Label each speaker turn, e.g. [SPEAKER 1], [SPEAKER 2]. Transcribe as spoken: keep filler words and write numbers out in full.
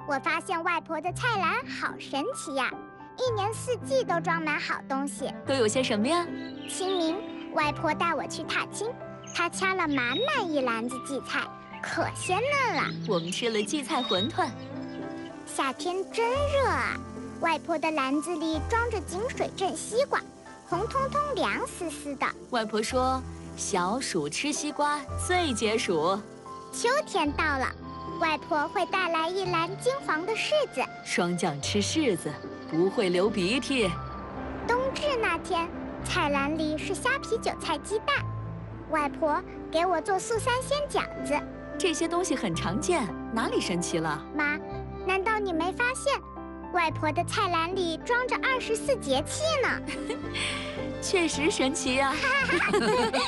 [SPEAKER 1] 我发现外婆的菜篮好神奇呀，一年四季都装满好东西。
[SPEAKER 2] 都有些什么呀？
[SPEAKER 1] 清明，外婆带我去踏青，她掐了满满一篮子荠菜，可鲜嫩了。
[SPEAKER 2] 我们吃了荠菜馄饨。
[SPEAKER 1] 夏天真热啊，外婆的篮子里装着井水镇西瓜，红彤彤、凉丝丝的。
[SPEAKER 2] 外婆说，小暑吃西瓜最解暑。
[SPEAKER 1] 秋天到了，外婆会带来一篮金黄的柿子。
[SPEAKER 2] 霜降吃柿子不会流鼻涕。
[SPEAKER 1] 冬至那天，菜篮里是虾皮、韭菜、鸡蛋。外婆给我做素三鲜饺子。
[SPEAKER 2] 这些东西很常见，哪里神奇了？
[SPEAKER 1] 妈，难道你没发现，外婆的菜篮里装着二十四节气呢？
[SPEAKER 2] 确实神奇呀、啊！